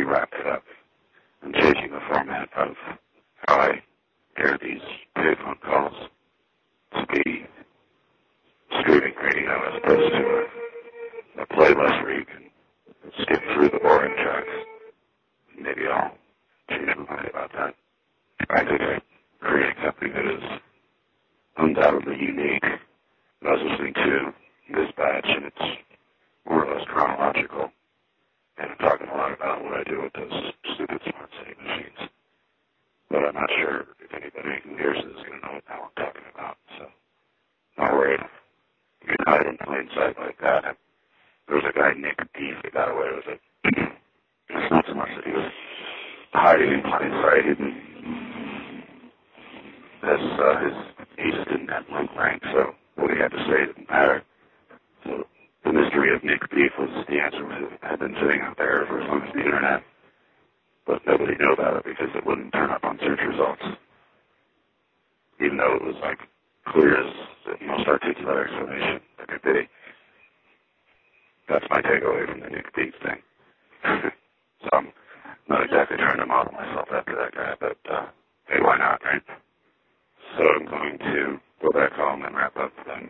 wrapped it up. I'm changing the format of how I air these payphone calls to be streaming radio as opposed to a playlist where you can skip through the boring tracks. Maybe I'll change my mind about that. I think I create a company that is undoubtedly unique. I was listening to this batch, and it's more or less chronological. And I'm talking a lot about what I do with those stupid smart city machines. But I'm not sure if anybody who hears this is going to know what the hell I'm talking about. So, not worried. You can hide in plain sight like that. There was a guy, Nick Beef, that got away with it. It's not so much that he was hiding in plain sight. He just didn't have link rank, so what he had to say didn't matter. So the mystery of Nick Beef was the answer had been sitting out there for as long as the internet. But nobody knew about it because it wouldn't turn up on search results. Even though it was like clear as the most articulate explanation that could be. That's my takeaway from the Nick Beef thing. So I'm not exactly trying to model myself after that guy, but hey, why not, right? So I'm going to go back home and wrap up then.